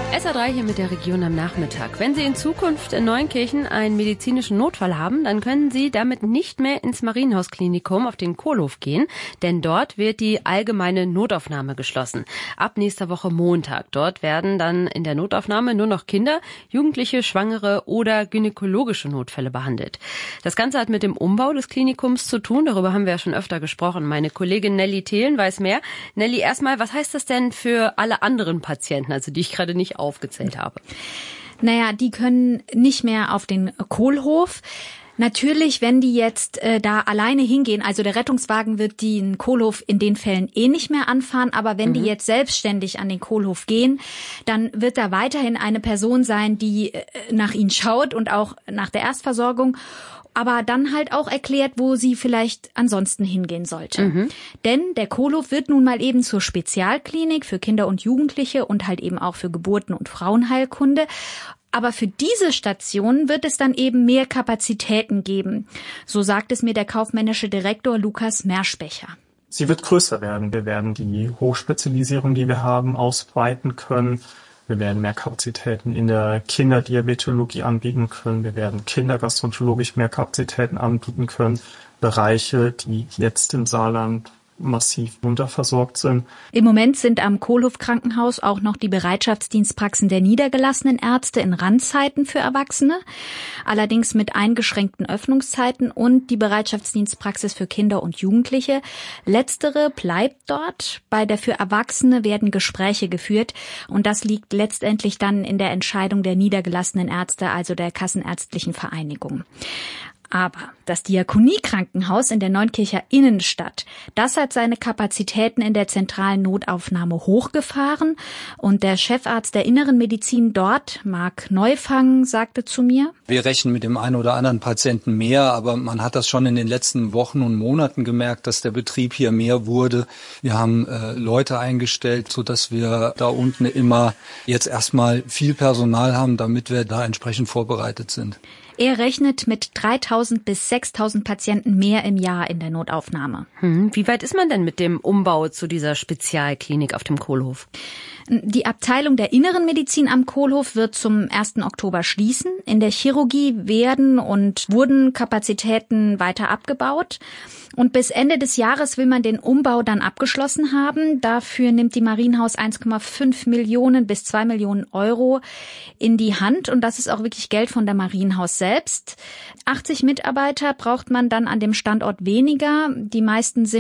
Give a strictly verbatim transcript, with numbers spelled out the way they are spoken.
S A drei hier mit der Region am Nachmittag. Wenn Sie in Zukunft in Neunkirchen einen medizinischen Notfall haben, dann können Sie damit nicht mehr ins Marienhaus-Klinikum auf den Kohlhof gehen, denn dort wird die allgemeine Notaufnahme geschlossen. Ab nächster Woche Montag. Dort werden dann in der Notaufnahme nur noch Kinder, Jugendliche, Schwangere oder gynäkologische Notfälle behandelt. Das Ganze hat mit dem Umbau des Klinikums zu tun. Darüber haben wir ja schon öfter gesprochen. Meine Kollegin Nelly Thelen weiß mehr. Nelly, erstmal, was heißt das denn für alle anderen Patienten, also die ich gerade nicht aufgezählt habe? Naja, die können nicht mehr auf den Kohlhof. Natürlich, wenn die jetzt äh, da alleine hingehen, also der Rettungswagen wird den Kohlhof in den Fällen eh nicht mehr anfahren, aber wenn mhm. die jetzt selbstständig an den Kohlhof gehen, dann wird da weiterhin eine Person sein, die äh, nach ihnen schaut und auch nach der Erstversorgung, aber dann halt auch erklärt, wo sie vielleicht ansonsten hingehen sollte. Mhm. Denn der Kohlhof wird nun mal eben zur Spezialklinik für Kinder und Jugendliche und halt eben auch für Geburten- und Frauenheilkunde. Aber für diese Station wird es dann eben mehr Kapazitäten geben. So sagt es mir der kaufmännische Direktor Lukas Merschbecher. Sie wird größer werden. Wir werden die Hochspezialisierung, die wir haben, ausweiten können. Wir werden mehr Kapazitäten in der Kinderdiabetologie anbieten können. Wir werden kindergastroenterologisch mehr Kapazitäten anbieten können. Bereiche, die jetzt im Saarland massiv unterversorgt sind. Im Moment sind am Kohlhof-Krankenhaus auch noch die Bereitschaftsdienstpraxen der niedergelassenen Ärzte in Randzeiten für Erwachsene, allerdings mit eingeschränkten Öffnungszeiten, und die Bereitschaftsdienstpraxis für Kinder und Jugendliche. Letztere bleibt dort. Bei der für Erwachsene werden Gespräche geführt und das liegt letztendlich dann in der Entscheidung der niedergelassenen Ärzte, also der Kassenärztlichen Vereinigung. Aber das Diakoniekrankenhaus in der Neunkircher Innenstadt, das hat seine Kapazitäten in der zentralen Notaufnahme hochgefahren. Und der Chefarzt der Inneren Medizin dort, Marc Neufang, sagte zu mir: Wir rechnen mit dem einen oder anderen Patienten mehr, aber man hat das schon in den letzten Wochen und Monaten gemerkt, dass der Betrieb hier mehr wurde. Wir haben äh, Leute eingestellt, sodass wir da unten immer jetzt erstmal viel Personal haben, damit wir da entsprechend vorbereitet sind. Er rechnet mit dreitausend bis sechstausend Patienten mehr im Jahr in der Notaufnahme. Hm, wie weit ist man denn mit dem Umbau zu dieser Spezialklinik auf dem Kohlhof? Die Abteilung der Inneren Medizin am Kohlhof wird zum ersten Oktober schließen. In der Chirurgie werden und wurden Kapazitäten weiter abgebaut. Und bis Ende des Jahres will man den Umbau dann abgeschlossen haben. Dafür nimmt die Marienhaus eins Komma fünf Millionen bis zwei Millionen Euro in die Hand. Und das ist auch wirklich Geld von der Marienhaus selbst. achtzig Mitarbeiter braucht man dann an dem Standort weniger. Die meisten sind